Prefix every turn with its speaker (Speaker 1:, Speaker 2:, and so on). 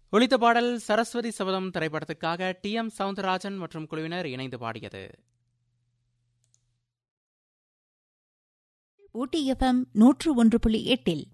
Speaker 1: ஒலித்த பாடல் சரஸ்வதி சபதம் திரைப்படத்துக்காக டி.எம். சவுந்தரராஜன் மற்றும் குழுவினர் இணைந்து பாடியது.
Speaker 2: ஊட்டி FM 101.8